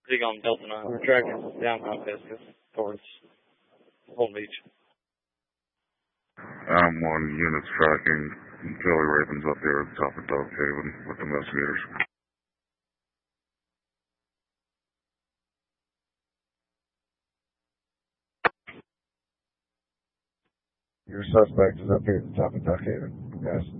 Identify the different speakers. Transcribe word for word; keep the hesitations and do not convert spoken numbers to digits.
Speaker 1: Big on Delta nine. We're tracking down Mount Pisgah towards Holton Beach.
Speaker 2: I'm one unit's tracking Joey Ravens up here at the top of Dog Haven with investigators.
Speaker 3: Your suspect is up here at the top of Duck Haven. Yes.